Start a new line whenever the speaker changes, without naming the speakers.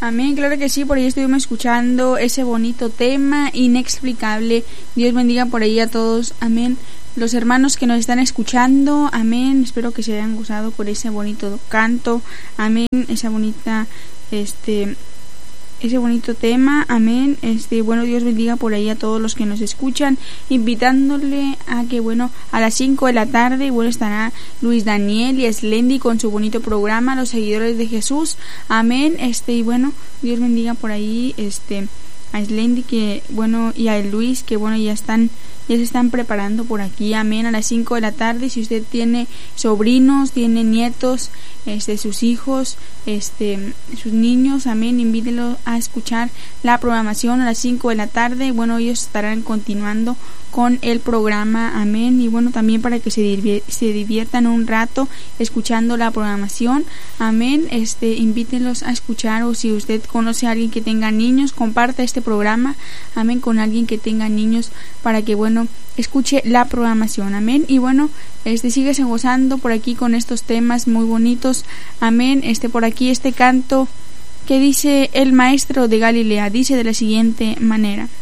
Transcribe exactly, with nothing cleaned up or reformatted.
Amén, claro que sí, por ahí estuvimos escuchando ese bonito tema inexplicable. Dios bendiga por ahí a todos, amén. Los hermanos que nos están escuchando, amén, espero que se hayan gozado por ese bonito canto, amén, esa bonita, este, ese bonito tema, amén. Este, bueno, Dios bendiga por ahí a todos los que nos escuchan, invitándole a que, bueno, a las cinco de la tarde, bueno, estará Luis Daniel y Slendy con su bonito programa, Los Seguidores de Jesús, amén. Este, y bueno, Dios bendiga por ahí, este, a Slendy que, bueno, y a Luis que, bueno, ya están ya se están preparando por aquí, amén, a las cinco de la tarde. Si usted tiene sobrinos, tiene nietos, este, sus hijos, este, sus niños, amén, invítelos a escuchar la programación a las cinco de la tarde. Bueno, ellos estarán continuando con el programa, amén, y bueno, también para que se, divier- se diviertan un rato escuchando la programación, amén. Este, invítenlos a escuchar, o si usted conoce a alguien que tenga niños, comparta este programa, amén, con alguien que tenga niños para que, bueno, escuche la programación, amén. Y bueno, este, síguese gozando por aquí con estos temas muy bonitos, amén. Este, por aquí este canto que dice el maestro de Galilea, dice de la siguiente manera: